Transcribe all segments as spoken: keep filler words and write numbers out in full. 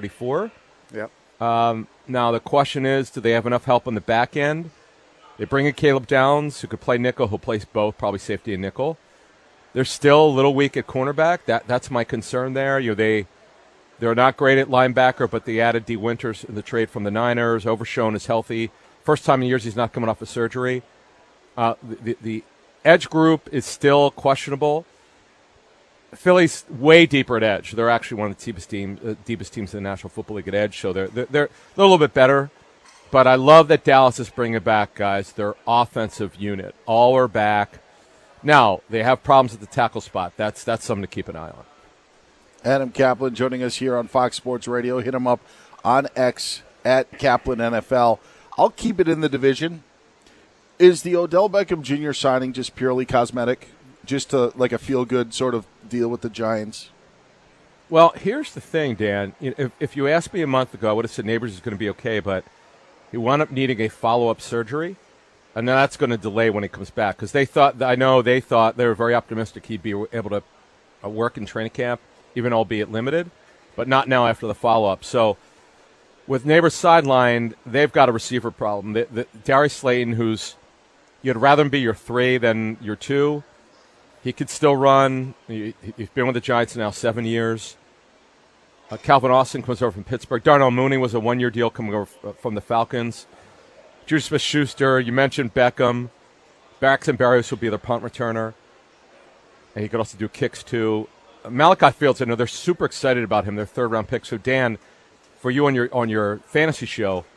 thirty-four. Yep. Um, now, the question is, do they have enough help on the back end? They bring in Caleb Downs, who could play nickel, who'll play both, probably safety and nickel. They're still a little weak at cornerback. That That's my concern there. You know, they, they're not great at linebacker, but they added D. Winters in the trade from the Niners. Overshown is healthy. First time in years he's not coming off of surgery. Uh, the, the edge group is still questionable. Philly's way deeper at edge. They're actually one of the deepest teams, uh, deepest teams in the National Football League at edge, so they're, they're, they're a little bit better. But I love that Dallas is bringing back, guys, their offensive unit. All are back. Now, they have problems at the tackle spot. That's that's something to keep an eye on. Adam Kaplan joining us here on Fox Sports Radio. Hit him up on X at Kaplan N F L. I'll keep it in the division. Is the Odell Beckham Junior signing just purely cosmetic? Just to, like a feel-good sort of deal with the Giants? Well, here's the thing, Dan. If, if you asked me a month ago, I would have said Neighbors is going to be okay, but he wound up needing a follow-up surgery, and that's going to delay when he comes back. Because they thought, I know they thought, they were very optimistic he'd be able to uh, work in training camp, even albeit limited, but not now after the follow-up. So with Neighbors sidelined, they've got a receiver problem. The, the, Darius Slayton, who's, you'd rather him be your three than your two. He could still run. He, he's been with the Giants now seven years. Uh, Calvin Austin comes over from Pittsburgh. Darnell Mooney was a one-year deal coming over f- from the Falcons. Juju Smith-Schuster, you mentioned Beckham. Braxton Berrios will be their punt returner. And he could also do kicks, too. Uh, Malachi Fields, I know they're super excited about him, their third-round pick. So, Dan, for you on your on your fantasy show,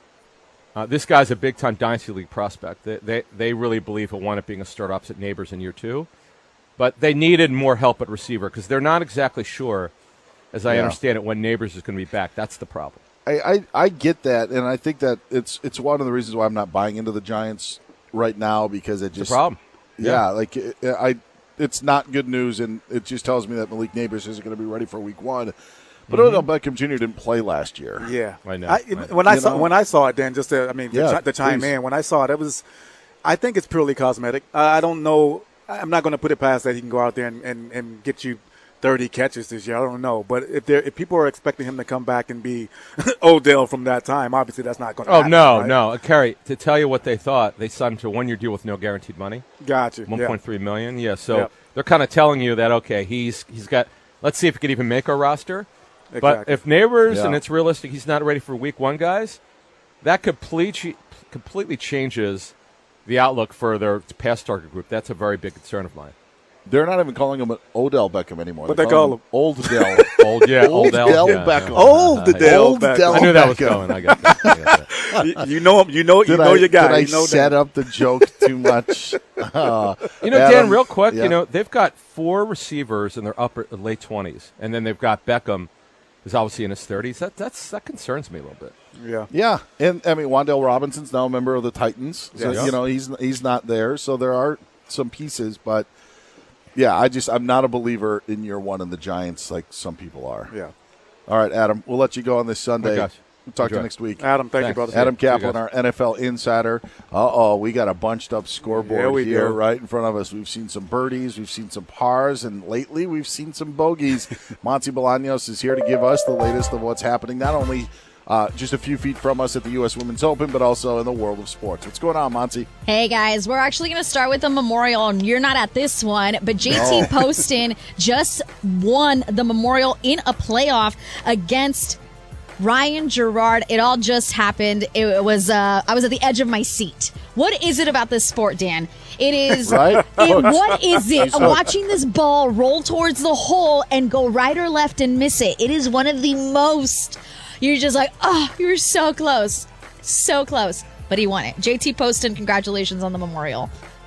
uh, this guy's a big-time Dynasty League prospect. They, they, they really believe he'll wind up being a start opposite Neighbors in year two. But they needed more help at receiver because they're not exactly sure, as I yeah. understand it, when Neighbors is going to be back. That's the problem. I, I, I get that, and I think that it's it's one of the reasons why I'm not buying into the Giants right now because it just it's a problem. Yeah, yeah. like it, I, it's not good news, and it just tells me that Malik Neighbors isn't going to be ready for Week One. But mm-hmm. Odell Beckham Junior didn't play last year. Yeah, I know. I, I know. When I you saw know? when I saw it, Dan, just to, I mean, yeah, to, to chime please. in, when I saw it, it was. I think it's purely cosmetic. Uh, I don't know. I'm not going to put it past that he can go out there and, and, and get you thirty catches this year. I don't know. But if there, if people are expecting him to come back and be Odell from that time, obviously that's not going to oh, happen. no, right? no. Uh, Kerry, to tell you what they thought, they signed him to a one-year deal with no guaranteed money. Gotcha. one point three million dollars. Yeah. Yeah, so yep. they're kind of telling you that, okay, he's he's got – let's see if he could even make our roster. Exactly. But if Neighbors, yeah. and it's realistic, he's not ready for Week One, guys, that complete, completely changes the outlook for their pass target group. That's a very big concern of mine. They're not even calling him Odell Beckham anymore. What They're they call him Old Dell. Old, yeah, Old Odell Dell yeah, Beckham. yeah. Old Dell Old Beckham. Dell I knew that was Beckham. going. I got that. I got that. you, you know him. You know. You Did know I, your guy. Did I you know set that. up the joke too much? Uh, You know, Adam, Dan, real quick, yeah. you know, they've got four receivers in their upper late twenties, and then they've got Beckham, who's obviously in his thirties. That that's that concerns me a little bit. Yeah. Yeah, and I mean Wan'Dale Robinson's now a member of the Titans, so Yes. you know he's he's not there. So there are some pieces, but yeah, I just I'm not a believer in year one in the Giants like some people are. Yeah. All right, Adam, we'll let you go on this Sunday. Oh my gosh. We'll talk to you Enjoy. next week. Adam, thank Thanks. you, brother. Adam See you Kaplan, guys. our N F L insider. Uh-oh, we got a bunched up scoreboard Yeah, we here do. right in front of us. We've seen some birdies, we've seen some pars, and lately we've seen some bogeys. Monty Bolaños is here to give us the latest of what's happening, not only uh, just a few feet from us at the U S Women's Open, but also in the world of sports. What's going on, Monty? Hey guys, we're actually going to start with the Memorial, and you're not at this one, but J T No. Poston just won the Memorial in a playoff against Ryan Gerard. It all just happened. It was uh, I was at the edge of my seat. What is it about this sport, Dan? It is. Right? It, what is it? Watching this ball roll towards the hole and go right or left and miss it. It is one of the most. You're just like, oh, you're so close, so close. But he won it. J T Poston, congratulations on the Memorial.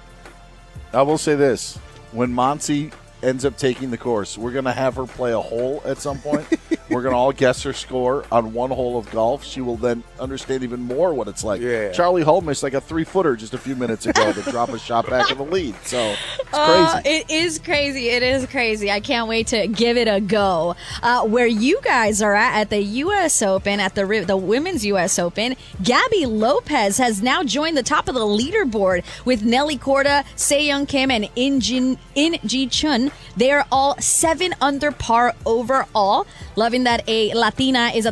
I will say this. When Monty ends up taking the course, we're going to have her play a hole at some point. We're going to all guess her score on one hole of golf. She will then understand even more what it's like. Yeah. Charlie Hull missed like a three-footer just a few minutes ago to drop a shot back in the lead. So it's Uh, crazy. it is crazy. It is crazy. I can't wait to give it a go. Uh, where you guys are at at the U S Open, at the the Women's U S Open, Gabby Lopez has now joined the top of the leaderboard with Nelly Korda, Se-Young Kim, and In Jin In Ji Chun. They are all seven under par overall. Loving that a Latina is